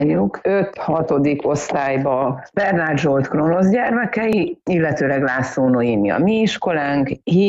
5.-6. osztályba Bernát Zsolt Kronosz gyermekei, illetőleg László Noémi a mi iskolánk,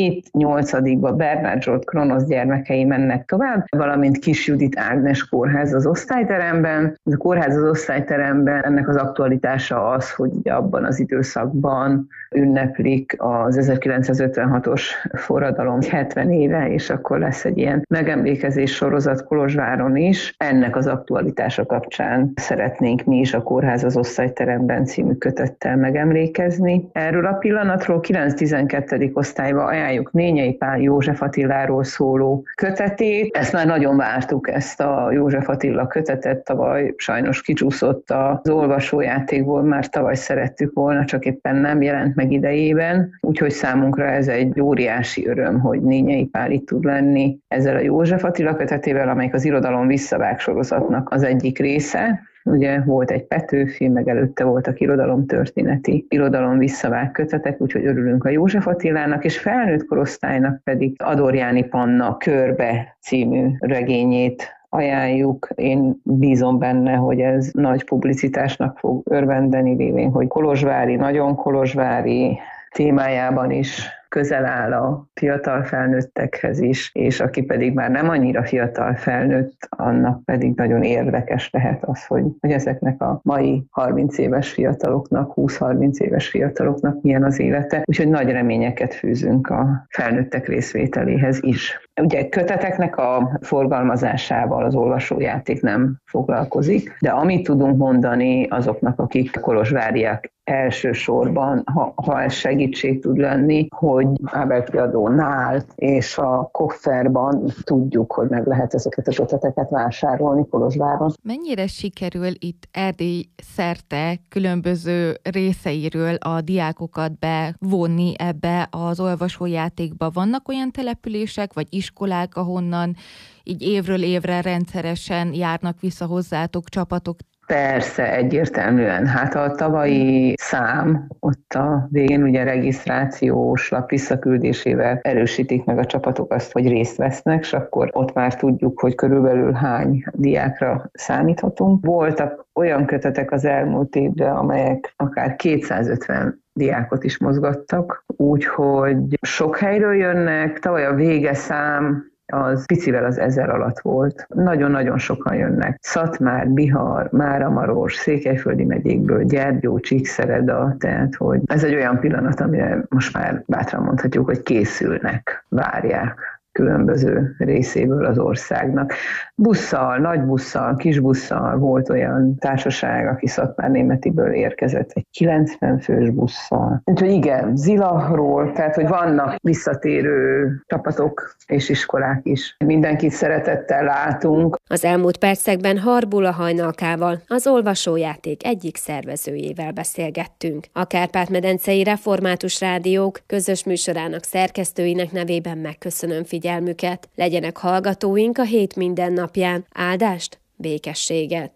7.-8. Bernát Zsolt Kronosz gyermekei mennek tovább, valamint Kis Judit Ágnes kórház az osztályteremben. A kórház az osztályteremben ennek az aktualitása az, hogy abban az időszakban ünneplik az 1956-os forradalom 70 éve, és akkor lesz egy ilyen megemlékezés sorozat Kolozsváron is. Ennek az aktualitása kapcsán szeretnénk mi is a Kórház az osztályteremben című kötettel megemlékezni. Erről a pillanatról 9.-12. osztályba ajánljuk Nényei Pál József Attiláról szóló kötetét. Ezt már nagyon vártuk, ezt a József Attila kötetet, tavaly sajnos kicsúszott az olvasójátékból, már tavaly szerettük volna, csak éppen nem jelent meg idejében, úgyhogy számunkra ez egy óriási öröm, hogy Nényei Pál itt tud lenni ezzel a József Attila kötetével, amelyik az Irodalom visszavág sorozatnak az egyik része. Ugye volt egy Petőfi, meg előtte voltak irodalomtörténeti, irodalom visszavág kötetek, úgyhogy örülünk a József Attilának, és felnőtt korosztálynak pedig Adorjáni Panna Körbe című regényét ajánljuk. Én bízom benne, hogy ez nagy publicitásnak fog örvendeni, lévén, hogy kolozsvári, nagyon kolozsvári témájában is közel áll a fiatal felnőttekhez is, és aki pedig már nem annyira fiatal felnőtt, annak pedig nagyon érdekes lehet az, hogy ezeknek a mai 30 éves fiataloknak, 20-30 éves fiataloknak milyen az élete. Úgyhogy nagy reményeket fűzünk a felnőttek részvételéhez is. Ugye köteteknek a forgalmazásával az olvasójáték nem foglalkozik, de amit tudunk mondani azoknak, akik kolozsváriak elsősorban, ha ez segítség tud lenni, hogy Ábel kiadónál és a Kofferban tudjuk, hogy meg lehet ezeket a köteteket vásárolni Kolozsváron. Mennyire sikerül itt Erdély szerte különböző részeiről a diákokat bevonni ebbe az olvasójátékba? Vannak olyan települések vagy iskolák, ahonnan így évről évre rendszeresen járnak vissza hozzátok csapatok? Persze, egyértelműen. Hát a tavalyi szám, ott a végén ugye regisztrációs lap visszaküldésével erősítik meg a csapatok azt, hogy részt vesznek, és akkor ott már tudjuk, hogy körülbelül hány diákra számíthatunk. Voltak olyan kötetek az elmúlt évben, amelyek akár 250 diákot is mozgattak, úgyhogy sok helyről jönnek. Tavaly a vége szám az picivel az 1000 alatt volt. Nagyon-nagyon sokan jönnek. Szatmár, Bihar, Máramaros, Székelyföldi megyékből, Gyergyó, Csíkszereda, tehát hogy ez egy olyan pillanat, amire most már bátran mondhatjuk, hogy készülnek, várják különböző részéből az országnak. Busszal, nagy busszal, kis busszal volt olyan társaság, aki Szatmárnémetiből érkezett, egy 90 fős busszal. Úgyhogy igen, Zilahról, tehát hogy vannak visszatérő csapatok és iskolák is. Mindenkit szeretettel látunk. Az elmúlt percekben Harbula Hajnalkával, az olvasójáték egyik szervezőjével beszélgettünk. A Kárpát-medencei Református Rádiók közös műsorának szerkesztőinek nevében megköszönöm figyelmüket. Legyenek hallgatóink a hét minden napján. Áldást, békességet!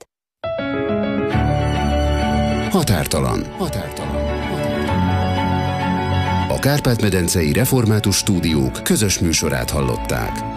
Határtalan. A Kárpát-medencei Református Stúdiók közös műsorát hallották.